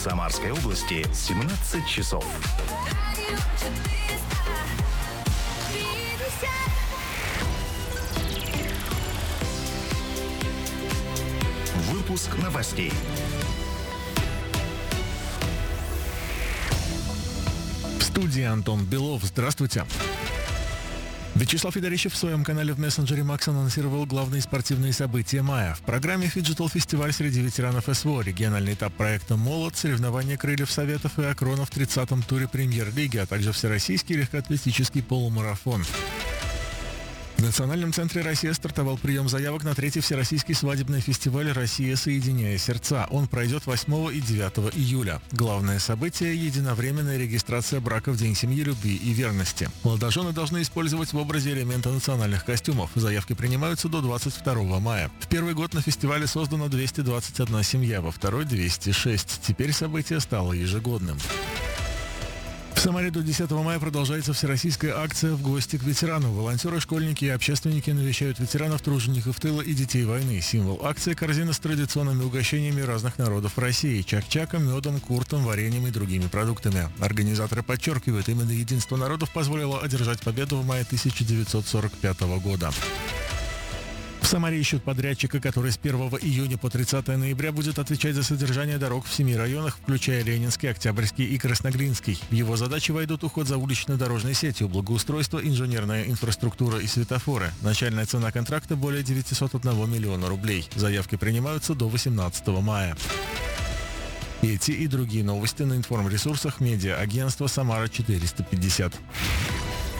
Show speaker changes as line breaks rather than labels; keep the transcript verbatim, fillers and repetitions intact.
Самарской области семнадцать часов. Выпуск новостей.
В студии Антон Белов. Здравствуйте. Вячеслав Федорищев в своем канале в мессенджере Макс анонсировал главные спортивные события мая. В программе Фиджитал фестиваль среди ветеранов СВО, региональный этап проекта «Молот», соревнования крыльев Советов и Акрона в тридцатом туре премьер-лиги, а также всероссийский легкоатлетический полумарафон. В Национальном центре «Россия» стартовал прием заявок на третий всероссийский свадебный фестиваль «Россия. Соединяя сердца». Он пройдет восьмого и девятого июля. Главное событие – единовременная регистрация брака в День семьи, любви и верности. Молодожены должны использовать в образе элементы национальных костюмов. Заявки принимаются до двадцать второго мая. В первый год на фестивале создано двести двадцать одна семья, во второй – двести шесть. Теперь событие стало ежегодным. В Самаре до десятого мая продолжается всероссийская акция «В гости к ветерану». Волонтеры, школьники и общественники навещают ветеранов, тружеников тыла и детей войны. Символ акции – корзина с традиционными угощениями разных народов России – чак-чаком, медом, куртом, вареньем и другими продуктами. Организаторы подчеркивают, именно единство народов позволило одержать победу в мае тысяча девятьсот сорок пятого года. В Самаре ищут подрядчика, который с первого июня по тридцатое ноября будет отвечать за содержание дорог в семи районах, включая Ленинский, Октябрьский и Красногринский. В его задачи войдут уход за улично-дорожной сетью, благоустройство, инженерная инфраструктура и светофоры. Начальная цена контракта более девятьсот один миллиона рублей. Заявки принимаются до восемнадцатого мая. Эти и другие новости на информресурсах медиа агентства «Самара четыреста пятьдесят».